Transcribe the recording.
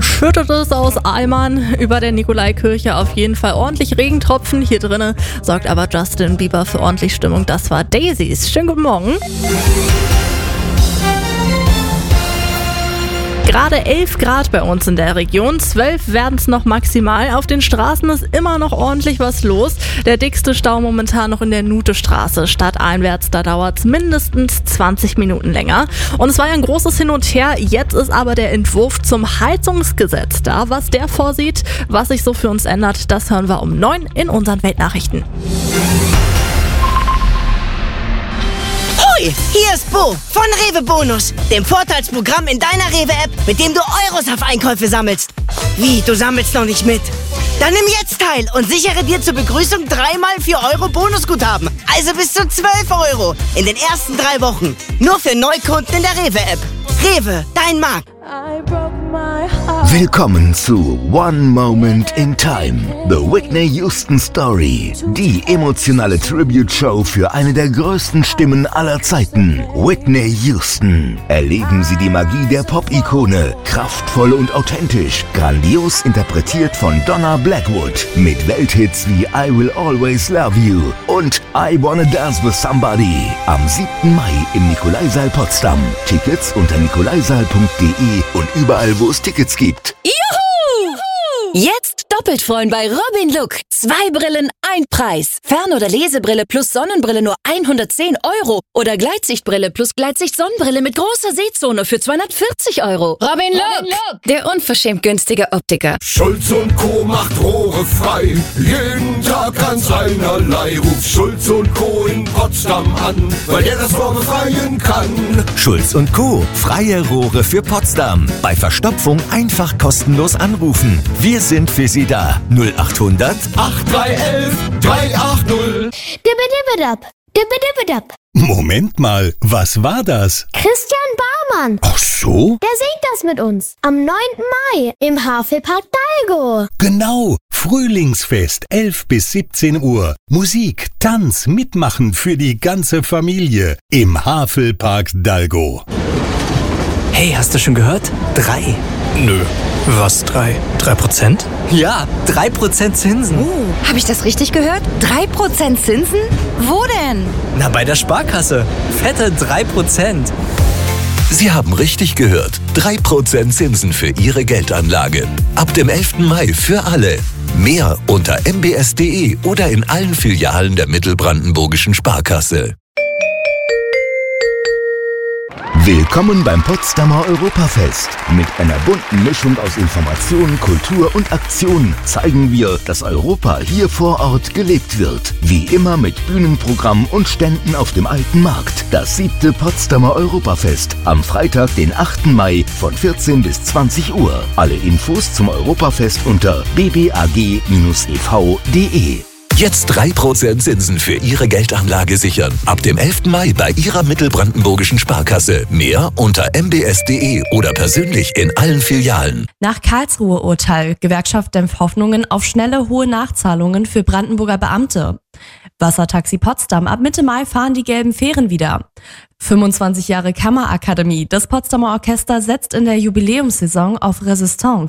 dann schüttet es aus Eimern. Über der Nikolaikirche auf jeden Fall ordentlich Regentropfen. Hier drinnen sorgt aber Justin Bieber für ordentlich Stimmung. Das war Daisies. Schönen guten Morgen. Gerade 11 Grad bei uns in der Region, 12 werden es noch maximal. Auf den Straßen ist immer noch ordentlich was los. Der dickste Stau momentan noch in der Nutestraße. Stadteinwärts, da dauert es mindestens 20 Minuten länger. Und es war ja ein großes Hin und Her. Jetzt ist aber der Entwurf zum Heizungsgesetz da. Was der vorsieht, was sich so für uns ändert, das hören wir um 9 in unseren Weltnachrichten. Hier ist Bo von Rewe Bonus, dem Vorteilsprogramm in deiner Rewe-App, mit dem du Euros auf Einkäufe sammelst. Wie, du sammelst noch nicht mit? Dann nimm jetzt teil und sichere dir zur Begrüßung 3x 4 Euro Bonusguthaben. Also bis zu 12 Euro in den ersten 3 Wochen. Nur für Neukunden in der Rewe-App. Rewe, dein Markt. Willkommen zu One Moment in Time, The Whitney Houston Story. Die emotionale Tribute-Show für eine der größten Stimmen aller Zeiten, Whitney Houston. Erleben Sie die Magie der Pop-Ikone, kraftvoll und authentisch, grandios interpretiert von Donna Blackwood, mit Welthits wie I Will Always Love You und I Wanna Dance With Somebody. Am 7. Mai im Nikolaisaal Potsdam. Tickets unter nikolaisaal.de und überall, wo es Tickets gibt. Juhu! Jetzt doppelt freuen bei Robin Look. 2 Brillen, 1 Preis. Fern- oder Lesebrille plus Sonnenbrille nur 110 Euro. Oder Gleitsichtbrille plus Gleitsicht-Sonnenbrille mit großer Sehzone für 240 Euro. Robin Look, der unverschämt günstige Optiker. Schulz & Co. macht Rohre frei. Jeden Tag ganz einerlei. Ruft Schulz & Co. in Potsdam an, weil der das Rohr befreien kann. Schulz & Co. Freie Rohre für Potsdam. Bei Verstopfung einfach kostenlos anrufen. Wir sind für Sie da. 0800 8311 380. Dibbidibidab. Moment mal, was war das? Christian Barmann. Ach so? Der singt das mit uns. Am 9. Mai im Havelpark Dalgo. Genau. Frühlingsfest, 11 bis 17 Uhr. Musik, Tanz, Mitmachen für die ganze Familie. Im Havelpark Dalgo. Hey, hast du schon gehört? 3. Nö. Was 3? 3%? Ja, 3% Zinsen. Habe ich das richtig gehört? 3% Zinsen? Wo denn? Na, bei der Sparkasse. Fette 3%. Sie haben richtig gehört. 3% Zinsen für Ihre Geldanlage. Ab dem 11. Mai für alle. Mehr unter mbs.de oder in allen Filialen der Mittelbrandenburgischen Sparkasse. Willkommen beim Potsdamer Europafest. Mit einer bunten Mischung aus Information, Kultur und Aktion zeigen wir, dass Europa hier vor Ort gelebt wird. Wie immer mit Bühnenprogramm und Ständen auf dem Alten Markt. Das 7. Potsdamer Europafest am Freitag, den 8. Mai von 14 bis 20 Uhr. Alle Infos zum Europafest unter bbag-ev.de. Jetzt 3% Zinsen für Ihre Geldanlage sichern. Ab dem 11. Mai bei Ihrer Mittelbrandenburgischen Sparkasse. Mehr unter mbs.de oder persönlich in allen Filialen. Nach Karlsruhe-Urteil. Gewerkschaft dämpft Hoffnungen auf schnelle, hohe Nachzahlungen für Brandenburger Beamte. Wassertaxi Potsdam. Ab Mitte Mai fahren die gelben Fähren wieder. 25 Jahre Kammerakademie. Das Potsdamer Orchester setzt in der Jubiläumssaison auf Resistance.